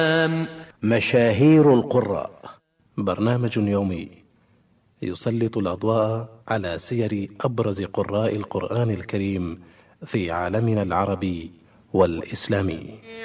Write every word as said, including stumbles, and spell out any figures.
مشاهير القراء، برنامج يومي يسلط الأضواء على سير أبرز قراء القرآن الكريم في عالمنا العربي والإسلامي.